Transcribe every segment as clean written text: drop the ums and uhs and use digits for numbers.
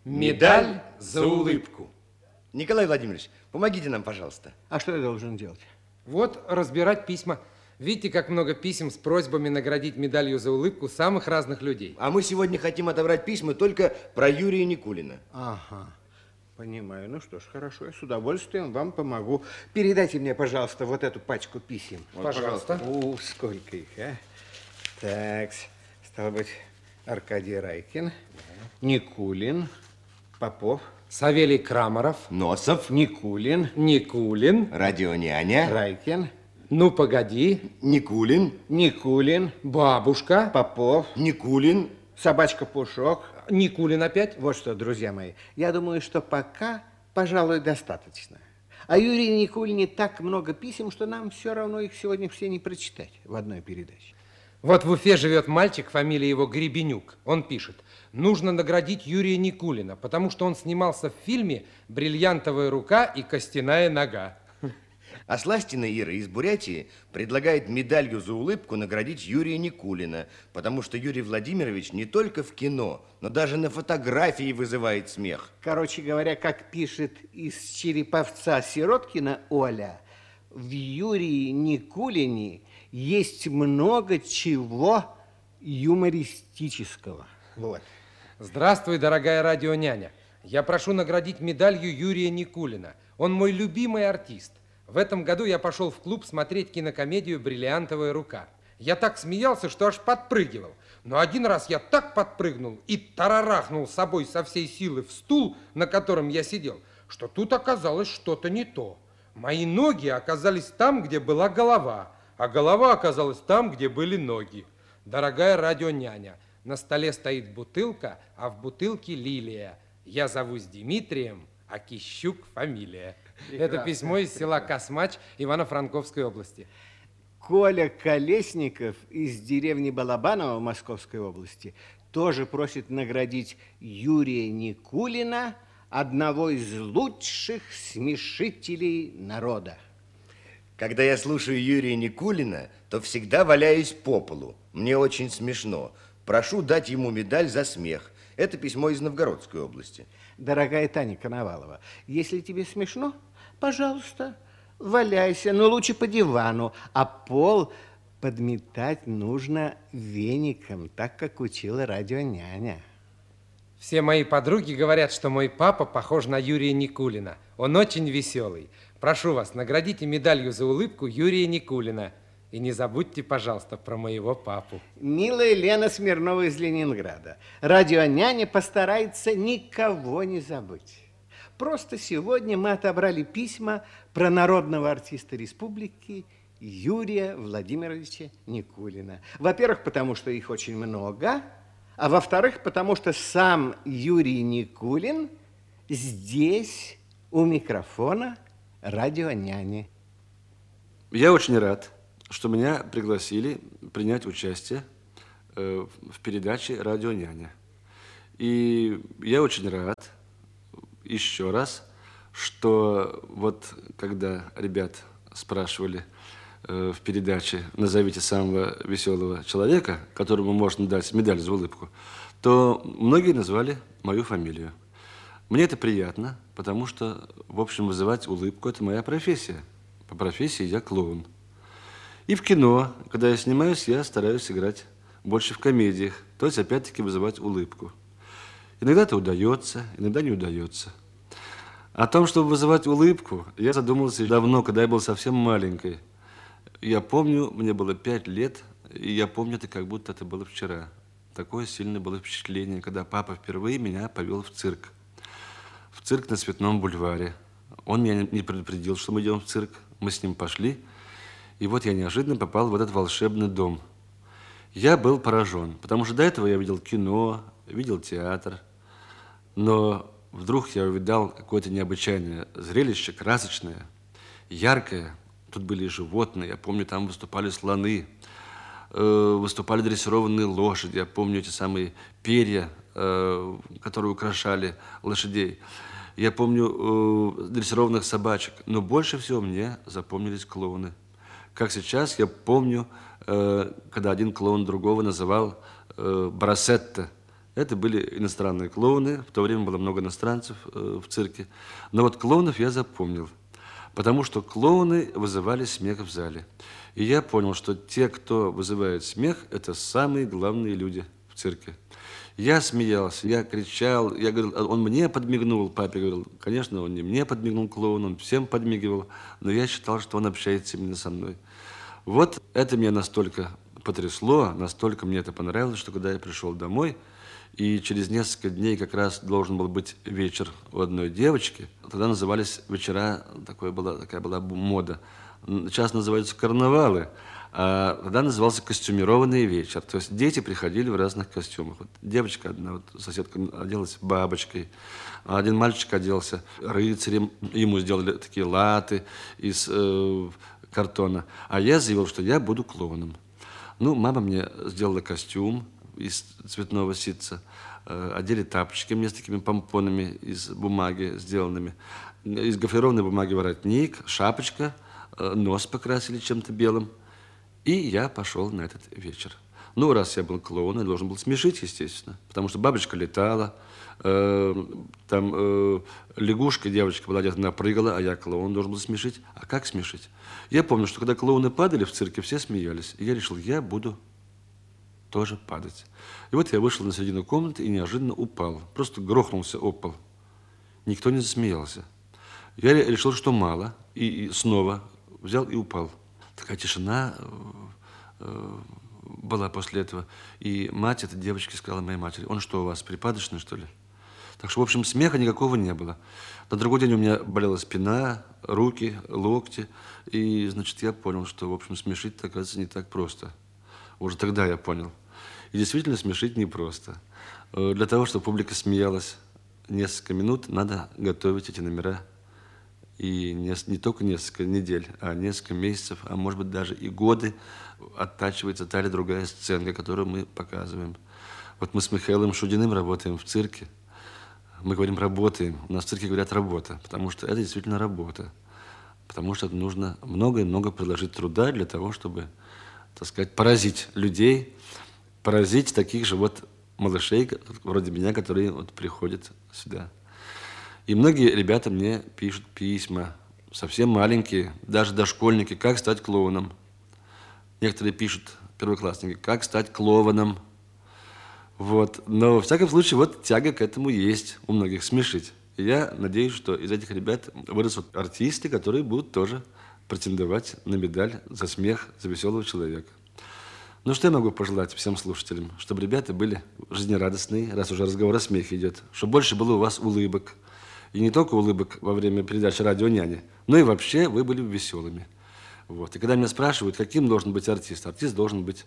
Медаль за улыбку. Николай Владимирович, помогите нам, пожалуйста. А что я должен делать? Вот разбирать письма. Видите, как много писем с просьбами наградить медалью за улыбку самых разных людей. А мы сегодня хотим отобрать письма только про Юрия Никулина. Ага, понимаю. Ну что ж, хорошо, я с удовольствием вам помогу. Передайте мне, пожалуйста, вот эту пачку писем. Вот, пожалуйста. Сколько их, а? Так, стало быть, Аркадий Райкин, Никулин, Попов, Савелий Крамаров, Носов, Никулин, Никулин, Радионяня, Райкин, ну погоди, Никулин, Никулин, бабушка, Попов, Никулин, собачка Пушок. Никулин опять. Вот что, друзья мои, я думаю, что пока, пожалуй, достаточно. А Юрию Никулине так много писем, что нам все равно их сегодня все не прочитать в одной передаче. Вот в Уфе живет мальчик, фамилия его Гребенюк. Он пишет: нужно наградить Юрия Никулина, потому что он снимался в фильме «Бриллиантовая рука и костяная нога». А Сластина Ира из Бурятии предлагает медалью за улыбку наградить Юрия Никулина, потому что Юрий Владимирович не только в кино, но даже на фотографии вызывает смех. Короче говоря, как пишет из Череповца Сироткина Оля, в Юрии Никулине есть много чего юмористического. Вот. Здравствуй, дорогая радионяня. Я прошу наградить медалью Юрия Никулина. Он мой любимый артист. В этом году я пошел в клуб смотреть кинокомедию «Бриллиантовая рука». Я так смеялся, что аж подпрыгивал. Но один раз я так подпрыгнул и тарарахнул с собой со всей силы в стул, на котором я сидел, что тут оказалось что-то не то. Мои ноги оказались там, где была голова, а голова оказалась там, где были ноги. Дорогая радионяня, на столе стоит бутылка, а в бутылке лилия. Я зовусь Дмитрием, а Кищук фамилия. Это письмо из села Космач Ивано-Франковской области. Коля Колесников из деревни Балабаново Московской области тоже просит наградить Юрия Никулина, одного из лучших смешителей народа. Когда я слушаю Юрия Никулина, то всегда валяюсь по полу. Мне очень смешно. Прошу дать ему медаль за смех. Это письмо из Новгородской области. Дорогая Таня Коновалова, если тебе смешно, пожалуйста, валяйся, но лучше по дивану, а пол подметать нужно веником, так как учила радионяня. Все мои подруги говорят, что мой папа похож на Юрия Никулина. Он очень веселый. Прошу вас, наградите медалью за улыбку Юрия Никулина. И не забудьте, пожалуйста, про моего папу. Милая Лена Смирнова из Ленинграда, радионяня постарается никого не забыть. Просто сегодня мы отобрали письма про народного артиста республики Юрия Владимировича Никулина. Во-первых, потому что их очень много, а во-вторых, потому что сам Юрий Никулин здесь у микрофона радионяни. Я очень рад, что меня пригласили принять участие в передаче «Радионяня». И я очень рад еще раз, что вот когда ребят спрашивали в передаче «Назовите самого веселого человека, которому можно дать медаль за улыбку», то многие назвали мою фамилию. Мне это приятно, потому что, в общем, вызывать улыбку – это моя профессия. По профессии я клоун. И в кино, когда я снимаюсь, я стараюсь играть больше в комедиях, то есть опять-таки вызывать улыбку. Иногда это удается, иногда не удается. О том, чтобы вызывать улыбку, я задумался давно, когда я был совсем маленький. Я помню, мне было 5 лет, и я помню это, как будто это было вчера. Такое сильное было впечатление, когда папа впервые меня повел в цирк. В цирк на Цветном бульваре. Он меня не предупредил, что мы идем в цирк. Мы с ним пошли. И вот я неожиданно попал в этот волшебный дом. Я был поражен, потому что до этого я видел кино, видел театр. Но вдруг я увидал какое-то необычайное зрелище, красочное, яркое. Тут были животные, я помню, там выступали слоны, выступали дрессированные лошади. Я помню эти самые перья, которые украшали лошадей. Я помню дрессированных собачек. Но больше всего мне запомнились клоуны. Как сейчас я помню, когда один клоун другого называл Брасетта, Это были иностранные клоуны. В то время было много иностранцев в цирке. Но вот клоунов я запомнил, потому что клоуны вызывали смех в зале. И я понял, что те, кто вызывает смех, это самые главные люди в цирке. Я смеялся, я кричал, я говорил, он мне подмигнул, папе говорил, конечно, он не мне подмигнул, клоун, он всем подмигивал, но я считал, что он общается именно со мной. Вот это меня настолько потрясло, настолько мне это понравилось, что когда я пришел домой, и через несколько дней как раз должен был быть вечер у одной девочки, тогда назывались вечера, такая была мода, сейчас называются карнавалы, а тогда назывался костюмированный вечер. То есть дети приходили в разных костюмах. Вот девочка одна, вот соседка, оделась бабочкой, а один мальчик оделся рыцарем, ему сделали такие латы из картона. А я заявил, что я буду клоуном. Ну, мама мне сделала костюм из цветного ситца, одели тапочки мне с такими помпонами из бумаги сделанными, из гофрированной бумаги воротник, шапочка, нос покрасили чем-то белым. И я пошел на этот вечер. Ну, раз я был клоун, я должен был смешить, естественно, потому что бабочка летала, там лягушка, девочка была где-то напрыгала, а я клоун должен был смешить. А как смешить? Я помню, что когда клоуны падали в цирке, все смеялись. И я решил, я буду тоже падать. И вот я вышел на середину комнаты и неожиданно упал. Просто грохнулся об пол. Никто не засмеялся. Я решил, что мало, и снова взял и упал. Такая тишина была после этого. И мать этой девочки сказала моей матери, он что, у вас припадочный, что ли? Так что, в общем, смеха никакого не было. На другой день у меня болела спина, руки, локти. И, значит, я понял, что, в общем, смешить, оказывается, не так просто. Уже тогда я понял. И действительно, смешить непросто. Для того, чтобы публика смеялась несколько минут, надо готовить эти номера. И не только несколько недель, а несколько месяцев, а может быть даже и годы оттачивается та или другая сценка, которую мы показываем. Вот мы с Михаилом Шудиным работаем в цирке. Мы говорим «работаем». У нас в цирке говорят «работа», потому что это действительно работа. Потому что нужно много и много приложить труда для того, чтобы, так сказать, поразить людей, поразить таких же вот малышей, вроде меня, которые вот приходят сюда. И многие ребята мне пишут письма, совсем маленькие, даже дошкольники, как стать клоуном. Некоторые пишут, первоклассники, как стать клоуном. Вот. Но, во всяком случае, вот тяга к этому есть у многих, смешить. И я надеюсь, что из этих ребят вырастут артисты, которые будут тоже претендовать на медаль за смех, за веселого человека. Ну, что я могу пожелать всем слушателям? Чтобы ребята были жизнерадостные, раз уже разговор о смехе идет, чтобы больше было у вас улыбок. И не только улыбок во время передачи «Радио Няня», но и вообще вы были веселыми. Вот. И когда меня спрашивают, каким должен быть артист, артист должен быть,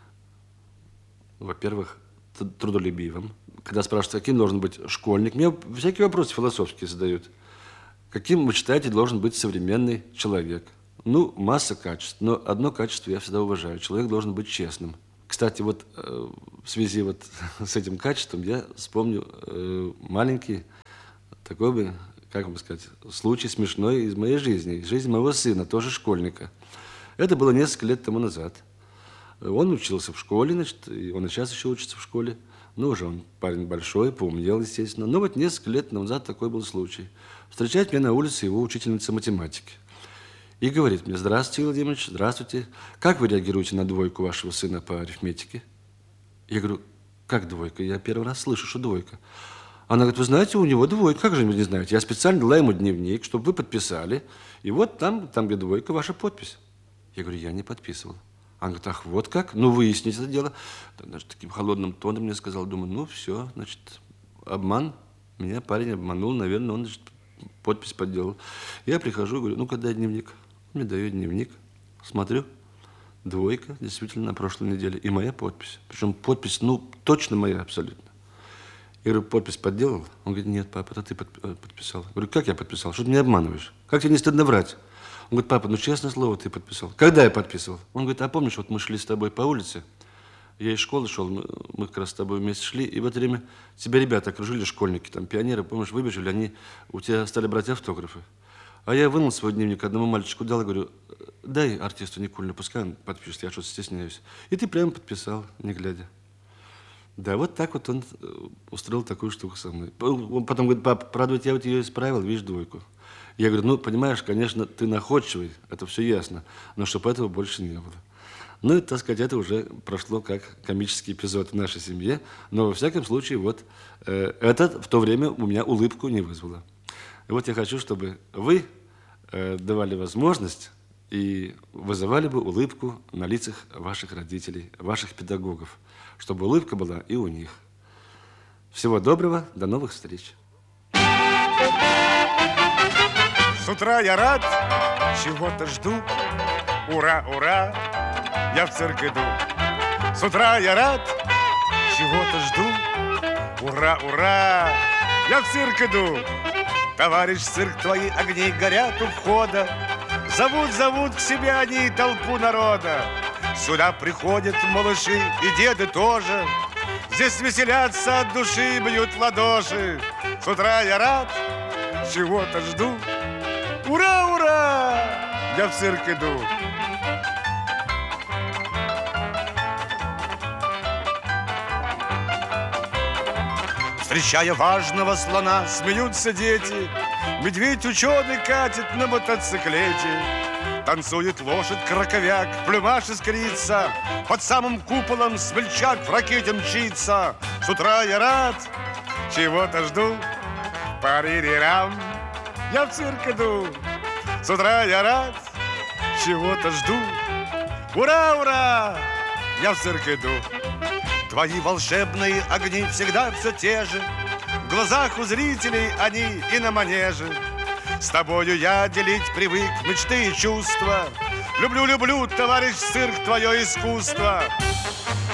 во-первых, трудолюбивым. Когда спрашивают, каким должен быть школьник, мне всякие вопросы философские задают. Каким, вы считаете, должен быть современный человек? Ну, масса качеств, но одно качество я всегда уважаю. Человек должен быть честным. Кстати, вот в связи вот с этим качеством я вспомню маленький такой бы, как вам сказать, случай смешной из моей жизни, из жизни моего сына, тоже школьника. Это было несколько лет тому назад. Он учился в школе, значит, и он и сейчас еще учится в школе. Ну, уже он парень большой, поумнел, естественно. Но вот несколько лет назад такой был случай. Встречает меня на улице его учительница математики. И говорит мне: здравствуйте, Владимирович, здравствуйте. Как вы реагируете на двойку вашего сына по арифметике? Я говорю: как двойка? Я первый раз слышу, что двойка. Она говорит: вы знаете, у него двойка. Как же вы не знаете? Я специально дала ему дневник, чтобы вы подписали. И вот там, где двойка, ваша подпись. Я говорю: я не подписывал. Она говорит: ах, вот как? Ну, выясните это дело. Даже таким холодным тоном мне сказал. Думаю, ну, все, значит, обман. Меня парень обманул, наверное, он, значит, подпись подделал. Я прихожу и говорю: ну-ка, дай дневник. Он мне дает дневник. Смотрю, двойка, действительно, на прошлой неделе. И моя подпись. Причем подпись, ну, точно моя абсолютно. Я говорю: подпись подделал? Он говорит: нет, папа, это ты подписал. Я говорю: как я подписал? Что ты меня обманываешь? Как тебе не стыдно врать? Он говорит: папа, ну честное слово, ты подписал. Когда я подписывал? Он говорит: а помнишь, вот мы шли с тобой по улице, я из школы шел, мы как раз с тобой вместе шли, и в это время тебя ребята окружили, школьники, там, пионеры, помнишь, выбежали, они у тебя стали брать автографы. А я вынул свой дневник, одному мальчику дал, и говорю: дай артисту Никулину, пускай он подпишет, я что-то стесняюсь. И ты прямо подписал, не глядя. Да, вот так вот он устроил такую штуку со мной. Он потом говорит: пап, правда, я вот ее исправил, видишь, 2. Я говорю: ну, понимаешь, конечно, ты находчивый, это все ясно, но чтобы этого больше не было. Ну, и, так сказать, это уже прошло как комический эпизод в нашей семье, но, во всяком случае, вот это в то время у меня улыбку не вызвало. И вот я хочу, чтобы вы давали возможность и вызывали бы улыбку на лицах ваших родителей, ваших педагогов, чтобы улыбка была и у них. Всего доброго, до новых встреч. С утра я рад, чего-то жду. Ура, ура, я в цирк иду. С утра я рад, чего-то жду. Ура, ура, я в цирк иду. Товарищ цирк, твои огни горят у входа. Зовут к себе они толпу народа. Сюда приходят малыши и деды тоже. Здесь веселятся от души, бьют в ладоши. С утра я рад, чего-то жду. Ура, ура, я в цирк иду. Встречая важного слона, смеются дети. Медведь-ученый катит на мотоциклете. Танцует лошадь-краковяк, плюмаж искрится. Под самым куполом смельчак в ракете мчится. С утра я рад, чего-то жду. Пари-ри-рам, я в цирк иду. С утра я рад, чего-то жду. Ура, ура, я в цирк иду. Твои волшебные огни всегда все те же. В глазах у зрителей они и на манеже. С тобою я делить привык мечты и чувства. Люблю, товарищ цирк, твое искусство.